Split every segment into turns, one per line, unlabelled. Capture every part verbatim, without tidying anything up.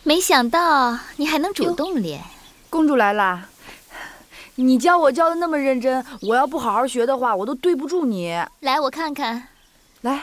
没想到你还能主动练。
公主来啦！你教我教的那么认真，我要不好好学的话，我都对不住你。
来，我看看。
来。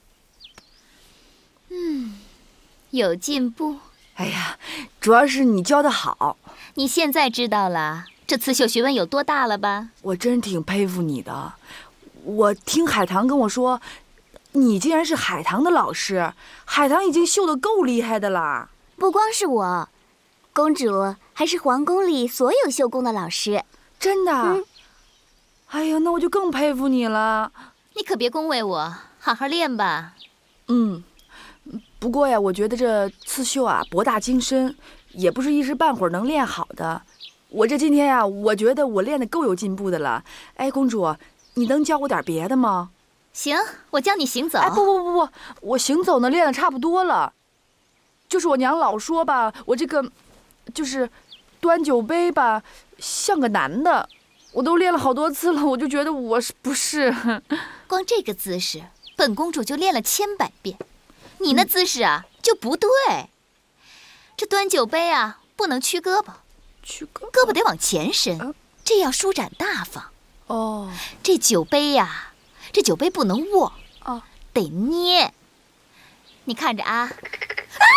嗯，有进步。
哎呀，主要是你教的好。
你现在知道了这刺绣学问有多大了吧？
我真挺佩服你的。我听海棠跟我说，你竟然是海棠的老师。海棠已经绣得够厉害的啦。
不光是我，公主还是皇宫里所有绣工的老师。
真的？
嗯。
哎呀，那我就更佩服你了。
你可别恭维我，好好练吧。
嗯。不过呀，我觉得这刺绣啊博大精深，也不是一时半会儿能练好的。我这今天呀，我觉得我练得够有进步的了。哎，公主，你能教我点别的吗？
行，我教你行走。
哎，不不不不，我行走呢练得差不多了。就是我娘老说吧，我这个就是端酒杯吧，像个男的。我都练了好多次了，我就觉得我是不是？
光这个姿势，本公主就练了千百遍。你那姿势啊、嗯、就不对，这端酒杯啊不能屈胳膊，
屈胳膊，
胳膊得往前伸，啊、这样舒展大方。
哦，
这酒杯呀、啊，这酒杯不能握，
哦，
得捏。你看着啊。啊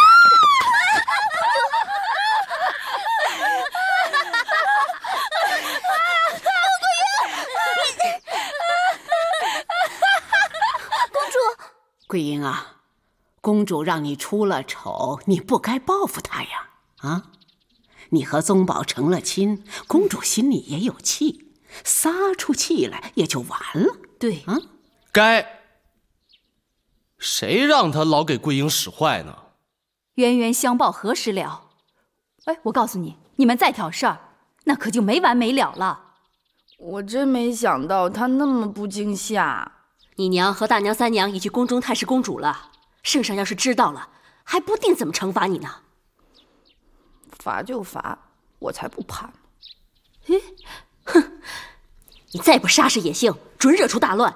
桂英啊，公主让你出了丑，你不该报复她呀！啊，你和宗保成了亲，公主心里也有气，撒出气来也就完了。
对
啊，
该。谁让他老给桂英使坏呢？
冤冤相报何时了？哎，我告诉你，你们再挑事儿，那可就没完没了了。
我真没想到他那么不惊吓。
你娘和大娘、三娘已去宫中探视公主了，圣上要是知道了，还不定怎么惩罚你呢。
罚就罚，我才不怕呢。
嘿，哼！你再不杀死野性，准惹出大乱。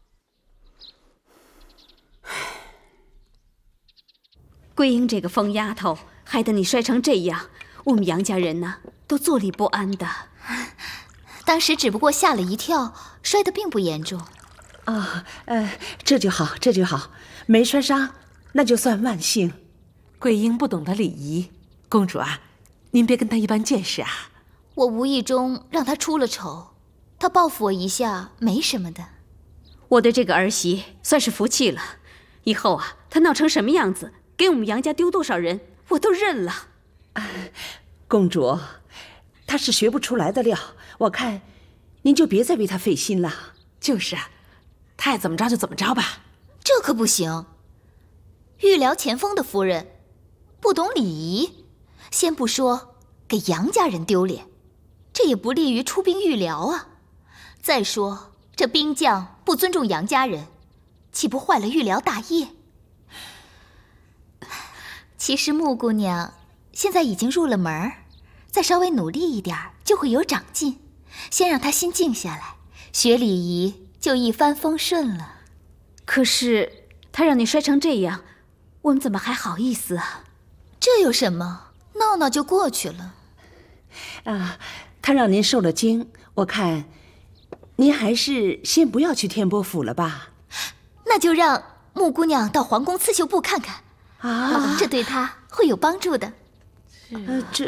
桂英这个疯丫头，害得你摔成这样，我们杨家人呢都坐立不安的。
当时只不过吓了一跳，摔得并不严重。
啊、哦，呃，这就好，这就好，没摔伤，那就算万幸。
桂英不懂得礼仪，公主啊，您别跟她一般见识啊。
我无意中让她出了丑，她报复我一下没什么的。
我对这个儿媳算是服气了，以后啊，她闹成什么样子，给我们杨家丢多少人，我都认了。
啊，公主，她是学不出来的料，我看您就别再为她费心了。
就是啊。他爱怎么着就怎么着吧。
这可不行。御寮前锋的夫人不懂礼仪，先不说给杨家人丢脸，这也不利于出兵御寮啊。再说这兵将不尊重杨家人，岂不坏了御寮大业？其实穆姑娘现在已经入了门，再稍微努力一点就会有长进。先让她心静下来，学礼仪就一帆风顺了。
可是他让你摔成这样，我们怎么还好意思啊？
这有什么？闹闹就过去了。
啊，他让您受了惊，我看您还是先不要去天波府了吧。
那就让穆姑娘到皇宫刺绣部看看
啊，
这对她会有帮助的。
呃，这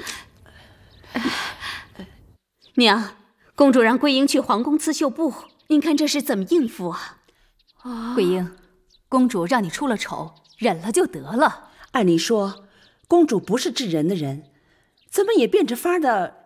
娘，公主让桂英去皇宫刺绣部，您看这是怎么应付啊？ 啊，
桂英，公主让你出了丑，忍了就得了。
按理说，公主不是治人的人，怎么也变着法的